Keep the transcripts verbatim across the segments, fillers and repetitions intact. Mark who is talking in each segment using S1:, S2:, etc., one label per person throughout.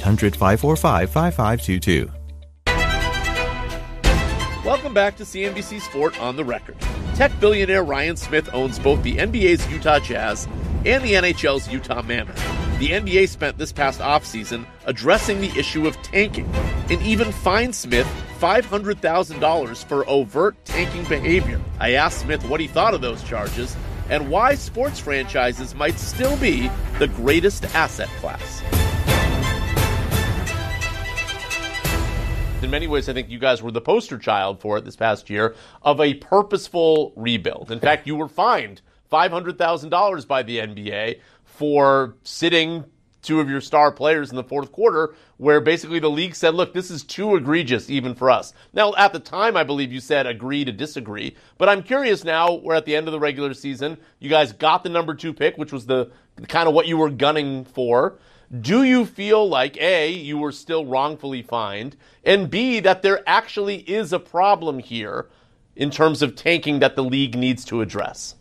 S1: hundred, five four five, five five two two.
S2: Welcome back to C N B C Sport on the Record. Tech billionaire Ryan Smith owns both the N B A's Utah Jazz and the N H L's Utah Manor. The N B A spent this past offseason addressing the issue of tanking and even fined Smith five hundred thousand dollars for overt tanking behavior. I asked Smith what he thought of those charges and why sports franchises might still be the greatest asset class. In many ways, I think you guys were the poster child for it this past year of a purposeful rebuild. In fact, you were fined five hundred thousand dollars by the N B A for sitting two of your star players in the fourth quarter, where basically the league said, look, this is too egregious even for us. Now, at the time, I believe you said agree to disagree. But I'm curious now, we're at the end of the regular season. You guys got the number two pick, which was the kind of what you were gunning for. Do you feel like, A, you were still wrongfully fined, and B, that there actually is a problem here in terms of tanking that the league needs to address?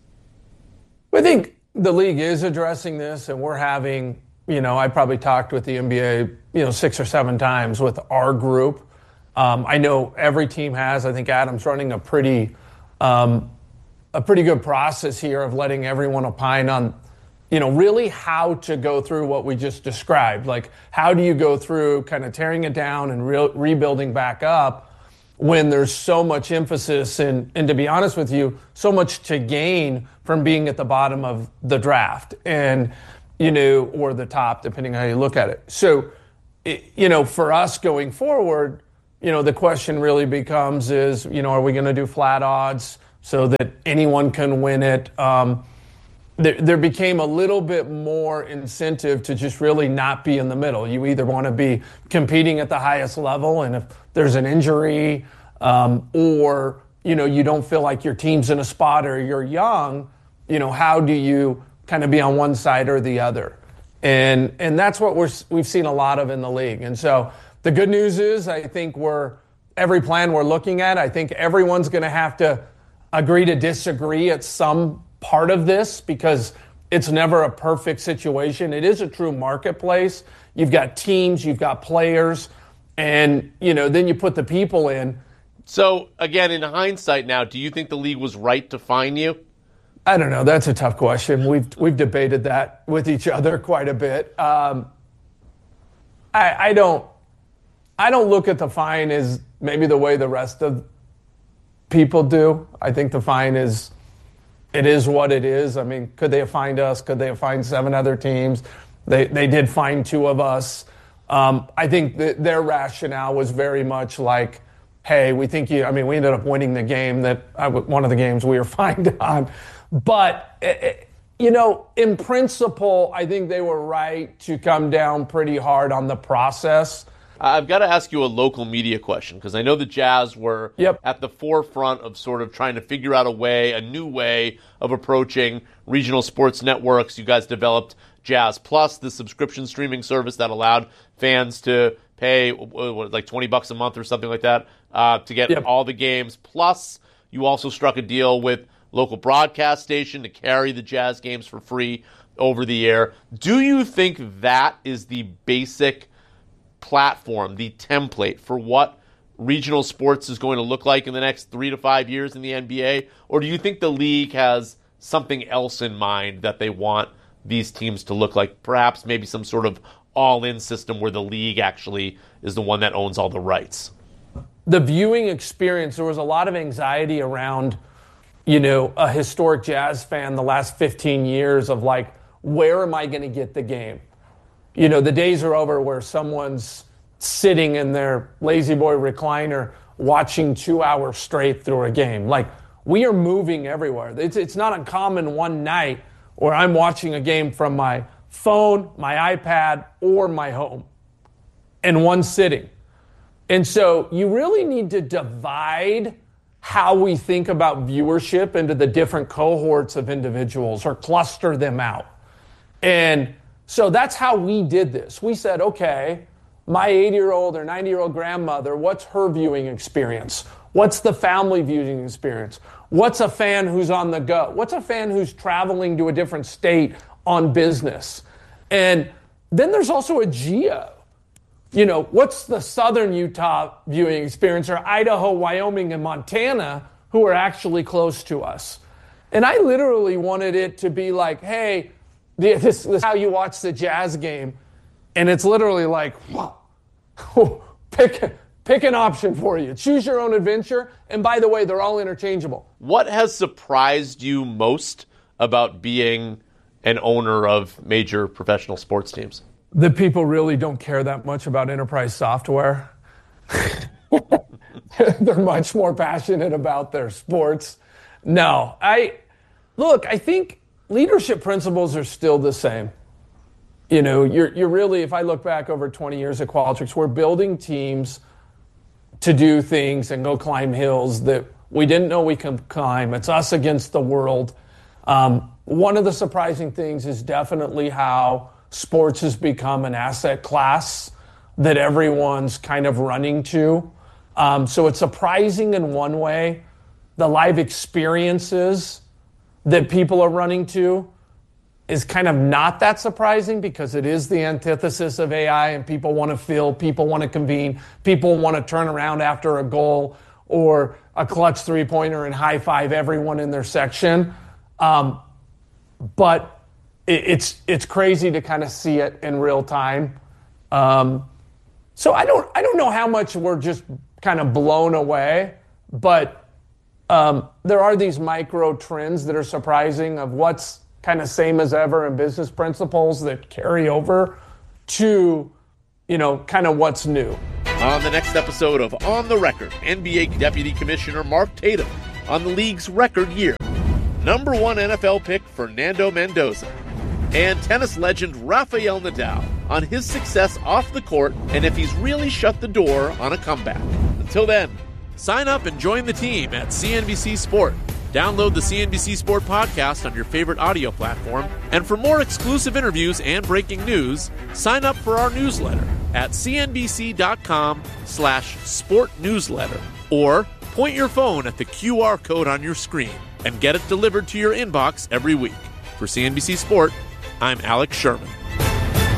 S3: I think the league is addressing this, and we're having, you know, I probably talked with the N B A, you know, six or seven times with our group. Um, I know every team has. I think Adam's running a pretty, um, a pretty good process here of letting everyone opine on, you know, really how to go through what we just described. Like, how do you go through kind of tearing it down and re- rebuilding back up when there's so much emphasis and, and to be honest with you, so much to gain from being at the bottom of the draft and, you know, or the top, depending on how you look at it. So, it, you know, for us going forward, you know, the question really becomes is, you know, are we going to do flat odds so that anyone can win it? Um, There, there became a little bit more incentive to just really not be in the middle. You either want to be competing at the highest level, and if there's an injury, um, or you know you don't feel like your team's in a spot, or you're young, you know how do you kind of be on one side or the other? And and that's what we're we've seen a lot of in the league. And so the good news is, I think we're every plan we're looking at, I think everyone's going to have to agree to disagree at some part of this, because it's never a perfect situation. It is a true marketplace. You've got teams, you've got players, and you know then you put the people in.
S2: So again, in hindsight now, do you think the league was right to fine you?
S3: I don't know. That's a tough question. We've we've debated that with each other quite a bit. Um, I, I don't I don't look at the fine as maybe the way the rest of people do. I think the fine is, it is what it is. I mean, could they have fined us? Could they have fined seven other teams? They they did fine two of us. Um, I think that their rationale was very much like, hey, we think you, I mean, we ended up winning the game that, I, one of the games we were fined on. But, it, you know, in principle, I think they were right to come down pretty hard on the process.
S2: I've got to ask you a local media question, because I know the Jazz were
S3: yep.
S2: at the forefront of sort of trying to figure out a way, a new way of approaching regional sports networks. You guys developed Jazz Plus, the subscription streaming service that allowed fans to pay what, like twenty bucks a month or something like that uh, to get yep. all the games. Plus, you also struck a deal with local broadcast station to carry the Jazz games for free over the air. Do you think that is the basic platform, the template for what regional sports is going to look like in the next three to five years in the N B A? Or do you think the league has something else in mind that they want these teams to look like? Perhaps maybe some sort of all-in system where the league actually is the one that owns all the rights?
S3: The viewing experience, there was a lot of anxiety around, you know, a historic Jazz fan the last fifteen years of like, where am I going to get the game? You know, the days are over where someone's sitting in their lazy boy recliner watching two hours straight through a game. Like, we are moving everywhere. It's, it's not uncommon one night where I'm watching a game from my phone, my iPad, or my home in one sitting. And so you really need to divide how we think about viewership into the different cohorts of individuals or cluster them out. And so that's how we did this. We said, okay, my eighty-year-old or ninety-year-old grandmother, what's her viewing experience? What's the family viewing experience? What's a fan who's on the go? What's a fan who's traveling to a different state on business? And then there's also a geo. you know, what's the southern Utah viewing experience, or Idaho, Wyoming, and Montana, who are actually close to us? And I literally wanted it to be like, hey, this, this is how you watch the Jazz game. And it's literally like, wow, pick, pick an option for you. Choose your own adventure. And by the way, they're all interchangeable.
S2: What has surprised you most about being an owner of major professional sports teams?
S3: That people really don't care that much about enterprise software. They're much more passionate about their sports. No, I look, I think leadership principles are still the same. You know, you're you're really, if I look back over twenty years at Qualtrics, we're building teams to do things and go climb hills that we didn't know we could climb. It's us against the world. Um, one of the surprising things is definitely how sports has become an asset class that everyone's kind of running to. Um, so it's surprising in one way, the live experiences that people are running to is kind of not that surprising, because it is the antithesis of A I, and people want to feel, people want to convene, people want to turn around after a goal or a clutch three-pointer and high-five everyone in their section. Um, but it, it's it's crazy to kind of see it in real time. Um, so I don't I don't know how much we're just kind of blown away, but um, there are these micro trends that are surprising of what's kind of same as ever in business principles that carry over to, you know, kind of what's new.
S2: On the next episode of On the Record, N B A Deputy Commissioner Mark Tatum on the league's record year, number one N F L pick Fernando Mendoza, and tennis legend Rafael Nadal on his success off the court and if he's really shut the door on a comeback. Until then, sign up and join the team at C N B C Sport. Download the C N B C Sport podcast on your favorite audio platform. And for more exclusive interviews and breaking news, sign up for our newsletter at cnbc.com slash sport newsletter. Or point your phone at the Q R code on your screen and get it delivered to your inbox every week. For C N B C Sport, I'm Alex Sherman.